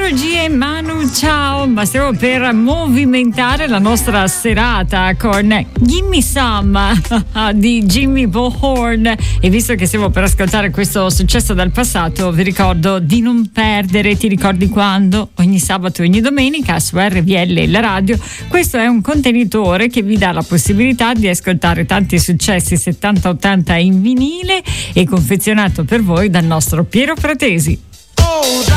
Carol G e Manu, ciao, ma stiamo per movimentare la nostra serata con Gimme Some di Jimmy Bohorn, e visto che stiamo per ascoltare questo successo dal passato, vi ricordo di non perdere, ti ricordi quando? Ogni sabato e ogni domenica su RVL la radio. Questo è un contenitore che vi dà la possibilità di ascoltare tanti successi 70-80 in vinile e confezionato per voi dal nostro Piero Fratesi.